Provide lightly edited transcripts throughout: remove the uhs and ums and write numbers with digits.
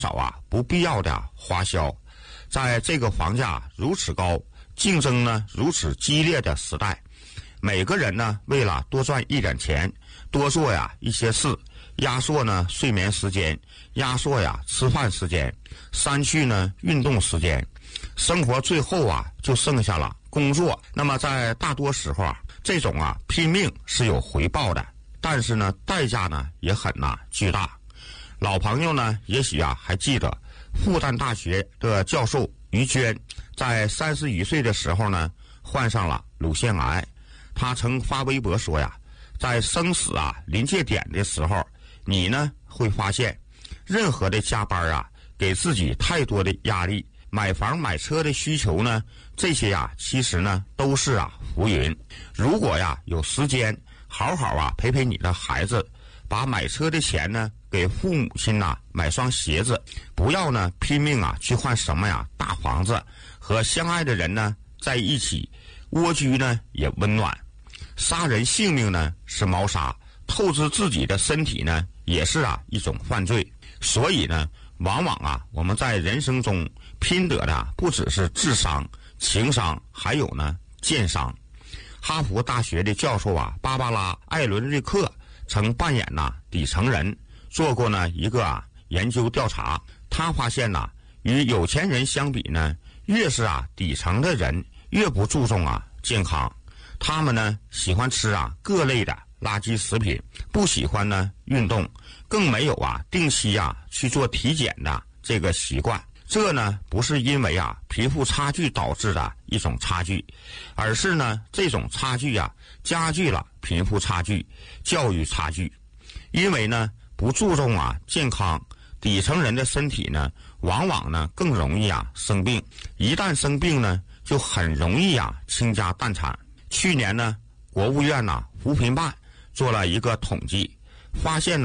少不必要的花销。在这个房价如此高、竞争呢如此激烈的时代，每个人呢为了多赚一点钱，多做一些事，压缩呢睡眠时间，压缩吃饭时间，删去呢运动时间，生活最后就剩下了工作。那么在大多时候这种拼命是有回报的，但是呢代价呢也很巨大。老朋友呢也许还记得复旦大学的教授于娟在31岁的时候呢患上了乳腺癌。他曾发微博说在生死临界点的时候，你呢会发现任何的加班给自己太多的压力，买房买车的需求呢，这些其实呢都是浮云。如果有时间好好陪陪你的孩子，把买车的钱呢给父母亲买双鞋子，不要呢拼命去换什么大房子，和相爱的人呢在一起，蜗居呢也温暖。杀人性命呢是谋杀，透支自己的身体呢也是一种犯罪。所以呢往往我们在人生中拼得的不只是智商、情商，还有呢剑商。哈佛大学的教授芭芭拉·艾伦瑞克曾扮演底层人，做过呢一个研究调查。他发现与有钱人相比呢，越是底层的人越不注重健康。他们呢喜欢吃各类的垃圾食品，不喜欢呢运动，更没有定期去做体检的这个习惯。这呢不是因为贫富差距导致的一种差距，而是呢这种差距加剧了贫富差距、教育差距。因为呢不注重健康，底层人的身体呢往往呢更容易生病，一旦生病呢就很容易倾家荡产。去年呢国务院扶贫办做了一个统计，发现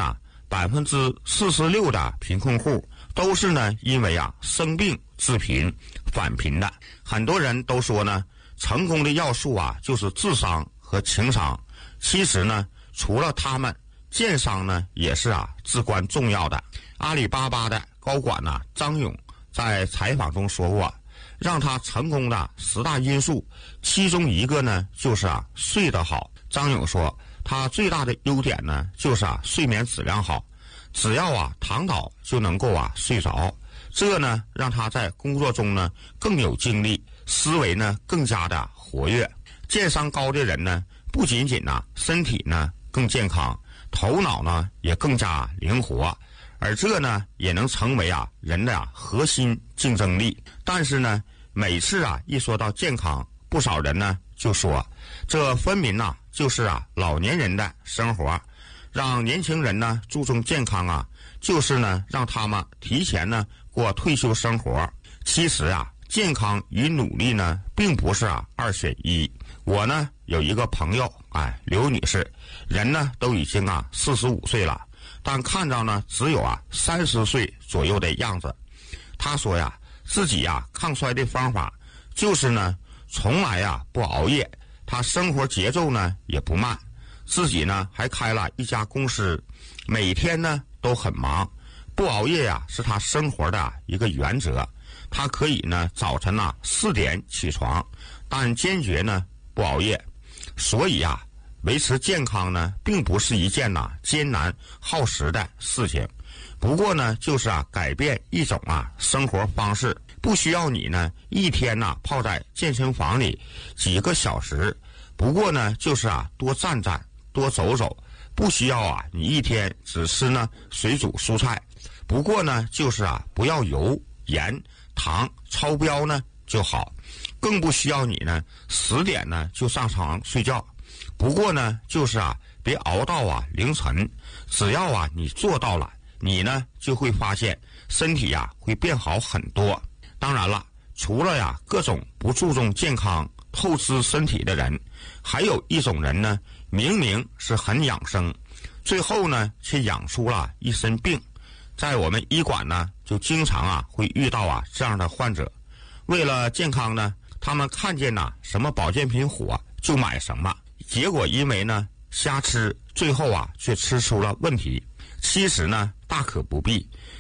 46%的贫困户都是呢因为生病致贫返贫的。很多人都说呢成功的要素就是智商和情商，其实呢除了他们，剑商呢也是至关重要的。阿里巴巴的高管张勇在采访中说过，让他成功的10大因素，其中一个呢就是睡得好。张勇说他最大的优点呢就是睡眠质量好，只要躺倒就能够睡着，这呢让他在工作中呢更有精力，思维呢更加的活跃。剑商高的人呢不仅仅身体呢更健康，头脑呢也更加灵活，而这呢也能成为人的核心竞争力。但是呢每次一说到健康，不少人呢就说这分明就是老年人的生活，让年轻人呢注重健康就是呢让他们提前呢过退休生活。其实健康与努力呢并不是2选1。我呢有一个朋友刘女士，人呢都已经45岁了，但看着呢只有30岁左右的样子。她说自己抗衰的方法就是呢从来不熬夜，她生活节奏呢也不慢，自己呢还开了一家公司，每天呢都很忙。不熬夜是她生活的一个原则。她可以呢早晨4点起床，但坚决呢不熬夜。所以维持健康呢并不是一件艰难耗时的事情，不过呢就是改变一种生活方式，不需要你呢一天泡在健身房里几个小时，不过呢就是多站站多走走，不需要你一天只吃呢水煮蔬菜，不过呢就是不要油盐糖超标呢就好，更不需要你呢10点呢就上床睡觉，不过呢就是别熬到凌晨。只要你做到了，你呢就会发现身体会变好很多。当然了，除了各种不注重健康透支身体的人，还有一种人呢明明是很养生，最后呢却养出了一身病。在我们医馆呢就经常会遇到这样的患者，为了健康呢他们看见什么保健品火就买什么，结果因为呢瞎吃，最后却吃出了问题。其实呢大可不必，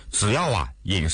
只要饮食